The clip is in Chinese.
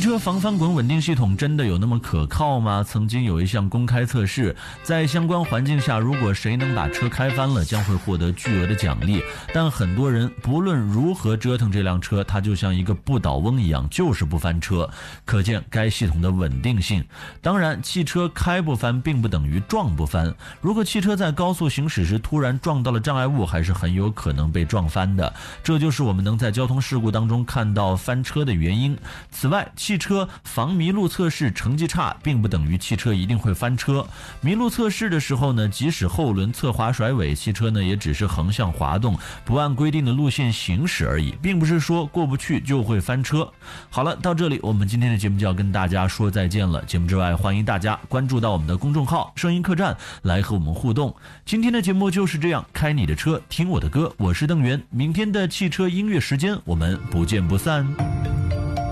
车防翻滚稳定系统真的有那么可靠吗？曾经有一项公开测试，在相关环境下，如果谁能把车开翻了，将会获得巨额的奖励。但很多人不论如何折腾这辆车，它就像一个不倒翁一样，就是不翻车，可见该系统的稳定性。当然，汽车开不翻并不等于撞不翻，如果汽车在高速行驶时突然撞到了障碍物，还是很有可能被撞翻的。这就是我们能在交通事故当中看到翻车的原因。此外，汽车防迷路测试成绩差并不等于汽车一定会翻车。迷路测试的时候呢，即使后轮侧滑甩尾，汽车呢也只是横向滑动，不按规定的路线行驶而已，并不是说过不去就会翻车。好了，到这里我们今天的节目就要跟大家说再见了。节目之外，欢迎大家关注到我们的公众号声音客栈来和我们互动。今天的节目就是这样，开你的车听我的歌，我是邓源。明天的汽车音乐时间我们不见不散。